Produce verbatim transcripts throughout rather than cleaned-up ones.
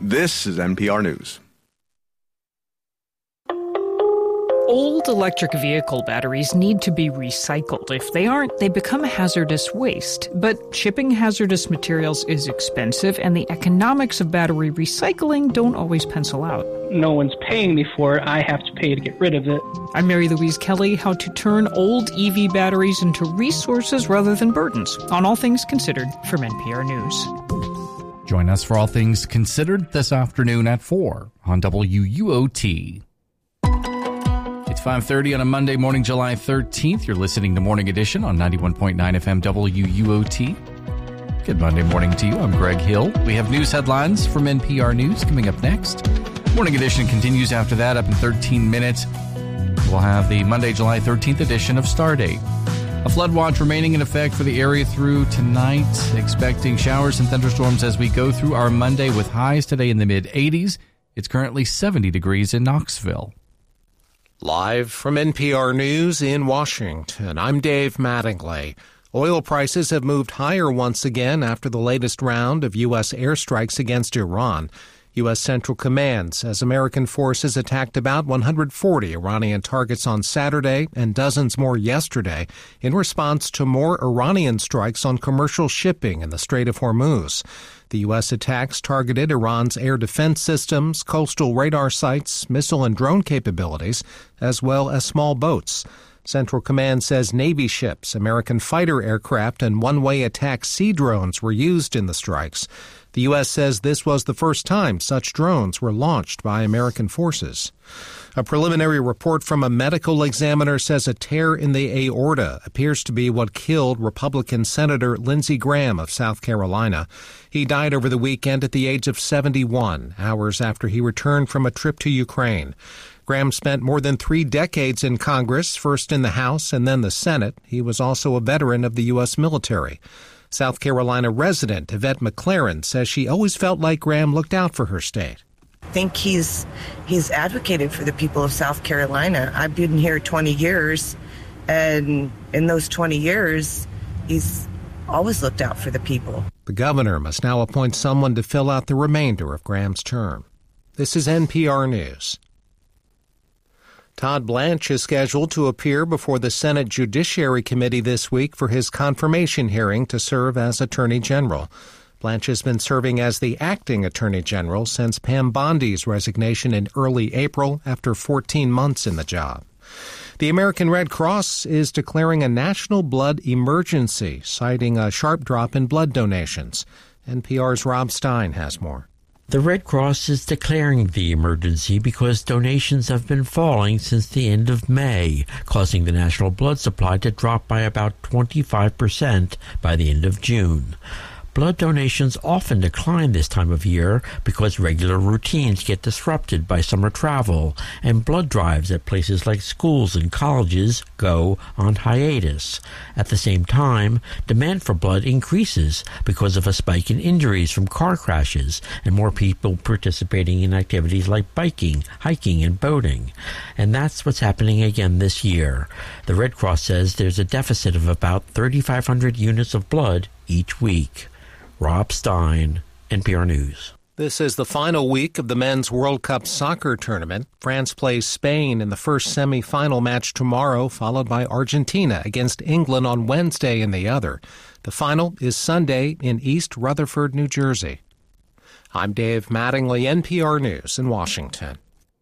This is N P R News. Old electric vehicle batteries need to be recycled. If they aren't, they become hazardous waste. But shipping hazardous materials is expensive, and the economics of battery recycling don't always pencil out. No one's paying me for it. I have to pay to get rid of it. I'm Mary Louise Kelly. How to turn old E V batteries into resources rather than burdens, on All Things Considered from N P R News. Join us for All Things Considered this afternoon at four on W U O T. It's five thirty on a Monday morning, July thirteenth. You're listening to Morning Edition on ninety-one point nine F M W U O T. Good Monday morning to you. I'm Greg Hill. We have news headlines from N P R News coming up next. Morning Edition continues after that. Up in thirteen minutes, we'll have the Monday, July thirteenth edition of Stardate. A flood watch remaining in effect for the area through tonight. Expecting showers and thunderstorms as we go through our Monday with highs today in the mid eighties. It's currently seventy degrees in Knoxville. Live from N P R News in Washington, I'm Dave Mattingly. Oil prices have moved higher once again after the latest round of U S airstrikes against Iran. U S Central Command says American forces attacked about one hundred forty Iranian targets on Saturday and dozens more yesterday in response to more Iranian strikes on commercial shipping in the Strait of Hormuz. The U S attacks targeted Iran's air defense systems, coastal radar sites, missile and drone capabilities, as well as small boats. Central Command says Navy ships, American fighter aircraft, and one-way attack sea drones were used in the strikes. The U S says this was the first time such drones were launched by American forces. A preliminary report from a medical examiner says a tear in the aorta appears to be what killed Republican Senator Lindsey Graham of South Carolina. He died over the weekend at the age of seventy-one, hours after he returned from a trip to Ukraine. Graham spent more than three decades in Congress, first in the House and then the Senate. He was also a veteran of the U S military. South Carolina resident Yvette McLaren says she always felt like Graham looked out for her state. I think he's he's advocated for the people of South Carolina. I've been here twenty years, and in those twenty years, he's always looked out for the people. The governor must now appoint someone to fill out the remainder of Graham's term. This is N P R News. Todd Blanche is scheduled to appear before the Senate Judiciary Committee this week for his confirmation hearing to serve as Attorney General. Blanche has been serving as the acting Attorney General since Pam Bondi's resignation in early April after fourteen months in the job. The American Red Cross is declaring a national blood emergency, citing a sharp drop in blood donations. N P R's Rob Stein has more. The Red Cross is declaring the emergency because donations have been falling since the end of May, causing the national blood supply to drop by about twenty-five percent by the end of June. Blood donations often decline this time of year because regular routines get disrupted by summer travel, and blood drives at places like schools and colleges go on hiatus. At the same time, demand for blood increases because of a spike in injuries from car crashes and more people participating in activities like biking, hiking, and boating. And that's what's happening again this year. The Red Cross says there's a deficit of about thirty-five hundred units of blood each week. Rob Stein, N P R News. This is the final week of the Men's World Cup soccer tournament. France plays Spain in the first semi-final match tomorrow, followed by Argentina against England on Wednesday in the other. The final is Sunday in East Rutherford, New Jersey. I'm Dave Mattingly, N P R News in Washington.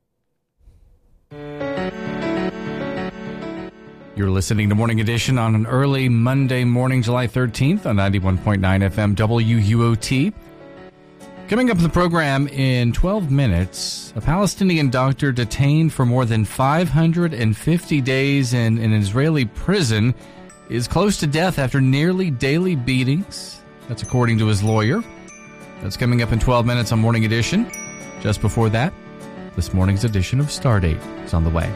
You're listening to Morning Edition on an early Monday morning, July thirteenth on ninety-one point nine F M W U O T. Coming up in the program in twelve minutes, a Palestinian doctor detained for more than five hundred fifty days in, in an Israeli prison is close to death after nearly daily beatings. That's according to his lawyer. That's coming up in twelve minutes on Morning Edition. Just before that, this morning's edition of Stardate is on the way.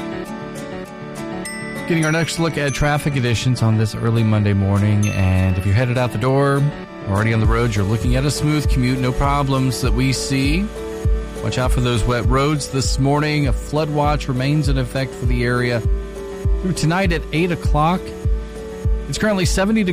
Getting our next look at traffic conditions on this early Monday morning. And if you're headed out the door, already on the road, you're looking at a smooth commute, no problems that we see. Watch out for those wet roads this morning. A flood watch remains in effect for the area through tonight at eight o'clock. It's currently seventy degrees.